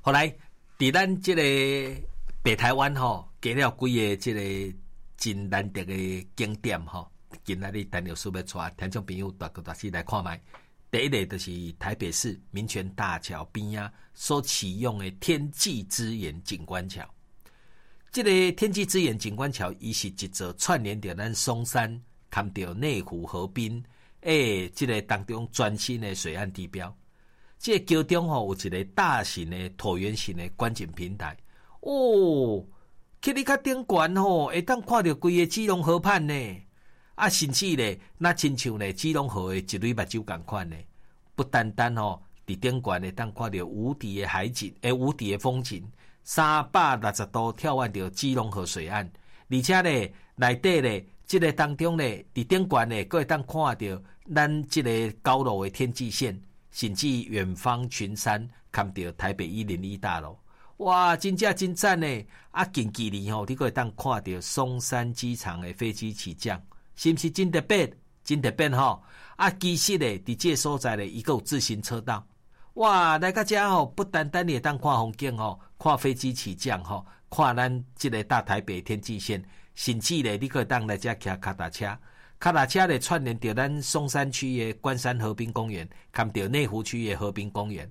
后来伫咱这个北台湾吼，加了几个这个真难得的景点吼，今仔日陈老师要带听众朋友大哥大姐来看卖。第一个就是台北市民权大桥边啊所启用的天际之眼景观桥。这个天际之眼景观桥，伊是一座串联着咱松山，看到内湖河滨，这个当中全新的水岸地标。这个桥中吼有一个大型的椭圆形的观景平台，去你较顶悬吼，会当看到规个基隆河畔呢。甚至咧，那亲像咧基隆河的一蕊目睭共款呢，不单单吼伫顶悬会当看到无敌的海景，无敌的风景，360度眺望着基隆河水岸，而且咧内底咧，这个当中咧伫顶悬咧，佫会当看到咱这个高楼的天际线，甚至远方群山，看到台北101大楼。哇，真正真赞呢！近距离吼，你佫会当看到松山机场的飞机起降。是不是真特别？真特别吼！其实咧，伫这所在咧，伊个有自行车道。哇，来到遮吼，不单单你当看风景吼，看飞机起降吼，看咱这个大台北天际线，甚至咧，你可以当来遮骑脚踏车。脚踏车咧串联到咱松山区的关山河滨公园，看到内湖区的河滨公园。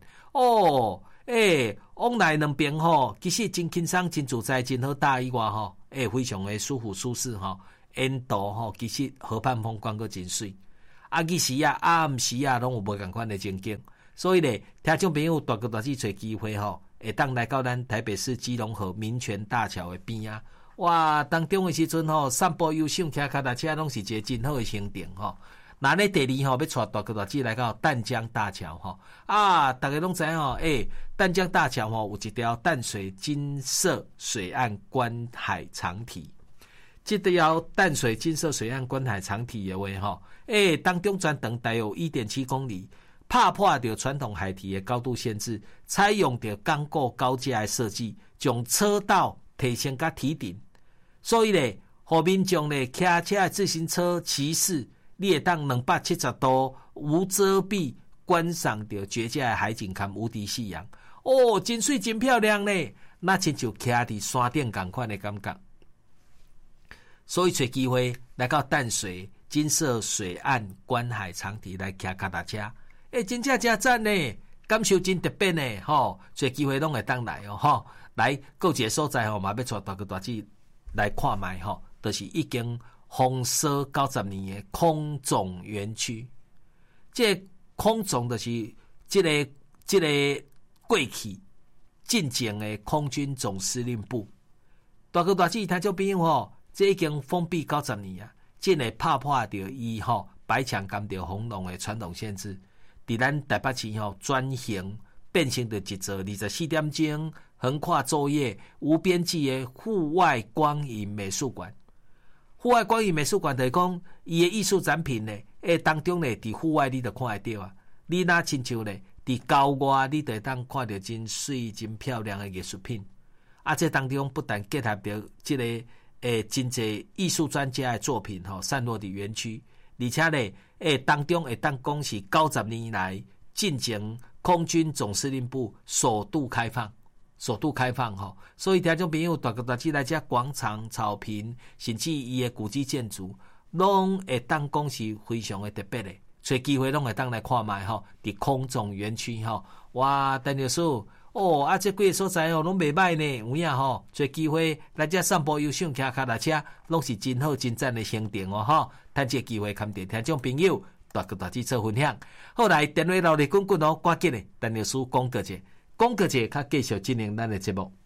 往来两边吼，其实真轻松、真自在、真好搭以外吼，非常的舒服舒适吼。沿途吼，其实河畔风光阁真水。日时暗时拢有无共款的情景。所以咧，听众朋友大哥大姐找机会吼，会当来到咱台北市基隆河民权大桥的边啊。哇，当中的时阵吼，散步悠赏骑脚踏车，拢是一个真好的行程吼。那咧第二吼，要带大哥大姐来到淡江大桥吼。大家拢知吼，淡江大桥吼有一条淡水金色水岸观海长堤。这条淡水金色水岸观海长堤的话吼，当中全长大约有 1.7 公里，打破掉传统海堤的高度限制，采用着钢构高架的设计，将车道提升到堤顶。所以咧，互民众咧骑车的自行车骑士，你会当270度无遮蔽观赏到绝佳的海景和无敌夕阳。真水真漂亮咧，那亲像骑伫山顶同款的感觉。所以找机会来到淡水金色水岸观海长堤来骑脚踏车，真正真赞呢，感受真特别呢，找机会拢会当来来，还有一个所在嘛要带大哥大姐来看卖就是已经封锁90年的空总园区。这空总就是这个过去进前的空军总司令部。大哥大姐听众朋友这已经封闭90年啊，真会打破着伊白墙干掉红龙的传统限制，伫咱台北市转型变成着一座24点钟横跨昼夜无边际的户外光影美术馆。户外光影美术馆就是讲，伊的艺术展品呢，当中呢，伫户外你就看得到啊。你若亲像呢，伫郊外你就当看到真水、真漂亮的艺术品。这当中不但结合着这个真侪艺术专家的作品散落伫园区，而且呢，当中会当讲是90年来进前空军总司令部首度开放所以听众朋友大哥大姐来遮广场、草坪，甚至伊的古迹建筑，拢会当讲是非常的特别的，找机会拢会当来看卖伫空总园区哇，陈老师。这几个所在拢袂歹呢，有影找机会来遮散步悠赏骑脚踏车，拢是真好真赞的行程趁这机会看着听众朋友大哥大姐做分享。好，来电话留咧滚滚赶紧的，陈老师讲过者，较继续进行咱的节目。